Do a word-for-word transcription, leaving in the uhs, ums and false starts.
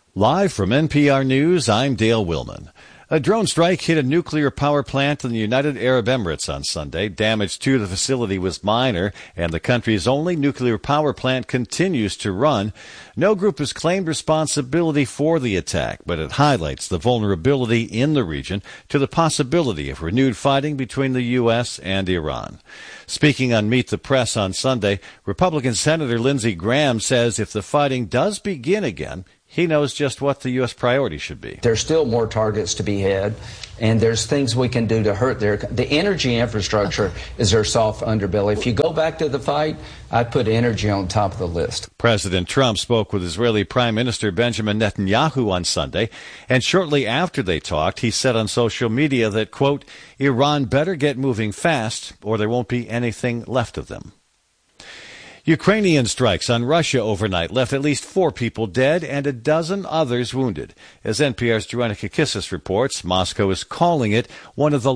Live from N P R News, I'm Dale Willman. A drone strike hit a nuclear power plant in the United Arab Emirates on Sunday. Damage to the facility was minor, and the country's only nuclear power plant continues to run. No group has claimed responsibility for the attack, but it highlights the vulnerability in the region to the possibility of renewed fighting between the U S and Iran. Speaking on Meet the Press on Sunday, Republican Senator Lindsey Graham says if the fighting does begin again, he knows just what the U S priority should be. There's still more targets to be had, and there's things we can do to hurt their... The energy infrastructure is their soft underbelly. If you go back to the fight, I'd put energy on top of the list. President Trump spoke with Israeli Prime Minister Benjamin Netanyahu on Sunday, and shortly after they talked, he said on social media that, quote, Iran better get moving fast or there won't be anything left of them. Ukrainian strikes on Russia overnight left at least four people dead and a dozen others wounded. As N P R's Joanna Kakissis reports, Moscow is calling it one of the